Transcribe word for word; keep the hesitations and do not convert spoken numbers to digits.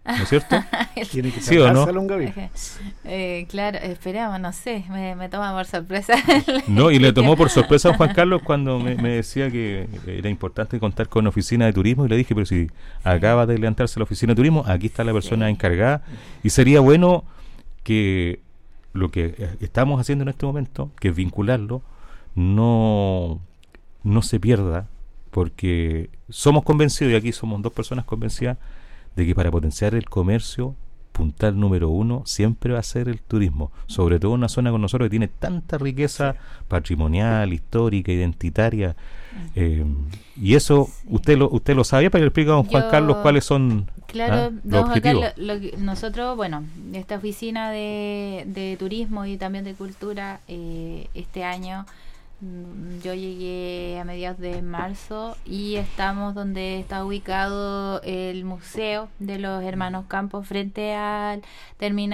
¿no es cierto? Tiene que ¿Sí o no? sacarse a Longaví. Eh, claro, esperamos, no sé, me, me toma por sorpresa. No, y le tomó por sorpresa a Juan Carlos cuando me, me decía que era importante contar con oficina de turismo, y le dije, pero si acaba de levantarse la oficina de turismo, aquí está la persona Sí. encargada, y sería bueno que lo que estamos haciendo en este momento, que es vincularlo, no, no se pierda, porque somos convencidos, y aquí somos dos personas convencidas, de que para potenciar el comercio, puntal número uno siempre va a ser el turismo, sobre todo en una zona con nosotros que tiene tanta riqueza patrimonial, histórica, identitaria, eh, y eso Sí. usted lo usted lo sabía, para que le explique a don Juan Yo- Carlos cuáles son Claro, ¿ah? los don Juan objetivos. Carlos, lo que- nosotros, bueno, esta oficina de, de turismo y también de cultura, eh, este año mm, yo llegué a mediados de marzo y estamos donde está ubicado el museo de los hermanos Campos frente al terminal